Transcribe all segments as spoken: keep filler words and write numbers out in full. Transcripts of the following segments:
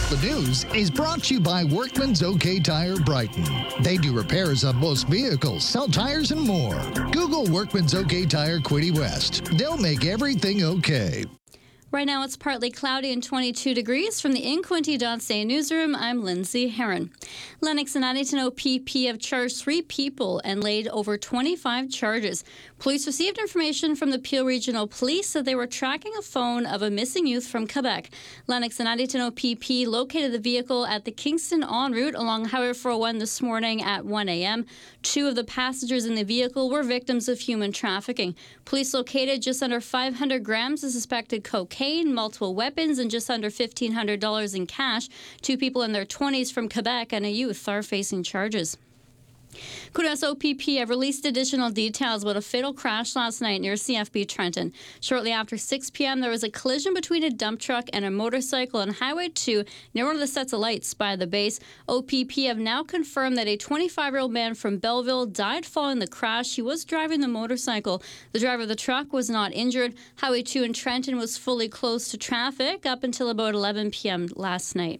The news is brought to you by Workman's OK Tire Brighton. They do repairs on most vehicles, sell tires, and more. Google Workman's OK Tire Quinte West. They'll make everything okay. Right now, it's partly cloudy and twenty-two degrees. From the InQuinte.ca newsroom, I'm Lindsay Heron. Lennox and Addington O P P have charged three people and laid over twenty-five charges. Police received information from the Peel Regional Police that they were tracking a phone of a missing youth from Quebec. Lennox and Addington O P P located the vehicle at the Kingston en route along Highway four oh one this morning at one a.m. Two of the passengers in the vehicle were victims of human trafficking. Police located just under five hundred grams of suspected cocaine, multiple weapons, and just under fifteen hundred dollars in cash. Two people in their twenties from Quebec and a youth are facing charges. Coonamess O P P have released additional details about a fatal crash last night near C F B Trenton. Shortly after six p.m., there was a collision between a dump truck and a motorcycle on Highway two near one of the sets of lights by the base. O P P have now confirmed that a twenty-five-year-old man from Belleville died following the crash. He was driving the motorcycle. The driver of the truck was not injured. Highway two in Trenton was fully closed to traffic up until about eleven p.m. last night.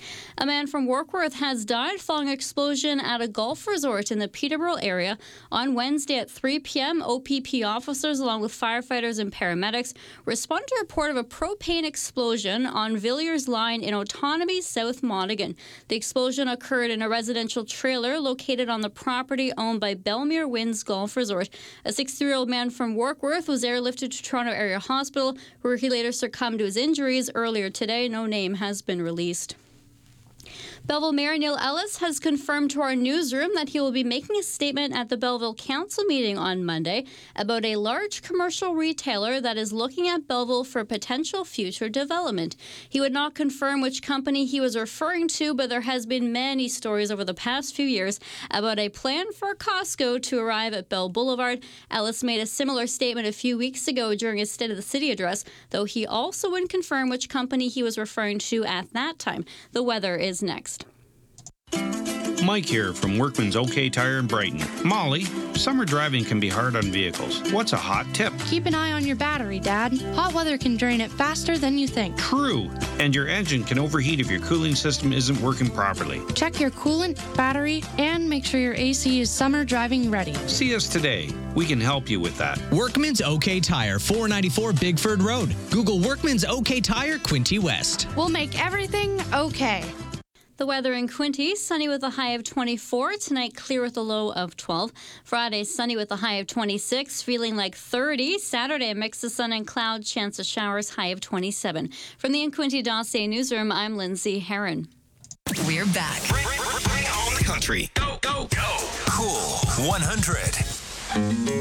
A man from Warkworth has died following an explosion at a golf resort in the Peterborough area. On Wednesday at three p.m., O P P officers, along with firefighters and paramedics, responded to a report of a propane explosion on Villiers Line in Autonomy, South Monaghan. The explosion occurred in a residential trailer located on the property owned by Belmere Winds Golf Resort. A sixty-three-year-old man from Warkworth was airlifted to Toronto Area Hospital, where he later succumbed to his injuries earlier today. No name has been released. Belleville Mayor Neil Ellis has confirmed to our newsroom that he will be making a statement at the Belleville Council meeting on Monday about a large commercial retailer that is looking at Belleville for potential future development. He would not confirm which company he was referring to, but there has been many stories over the past few years about a plan for Costco to arrive at Bell Boulevard. Ellis made a similar statement a few weeks ago during his State of the City address, though he also wouldn't confirm which company he was referring to at that time. The weather is next. Mike here from Workman's OK Tire in Brighton. Molly, summer driving can be hard on vehicles. What's a hot tip? Keep an eye on your battery, Dad. Hot weather can drain it faster than you think. True. And your engine can overheat if your cooling system isn't working properly. Check your coolant, battery, and make sure your A C is summer driving ready. See us today. We can help you with that. Workman's OK Tire, four ninety-four Bigford Road. Google Workman's OK Tire Quinte West. We'll make everything okay. The weather in Quinte, sunny with a high of twenty-four. Tonight, clear with a low of twelve. Friday, sunny with a high of twenty-six, feeling like thirty. Saturday, a mix of sun and cloud, chance of showers, high of twenty-seven. From the InQuinte.ca newsroom, I'm Lindsay Heron. We're back. Bring, bring, bring home the country. Go, go, go. Cool one hundred.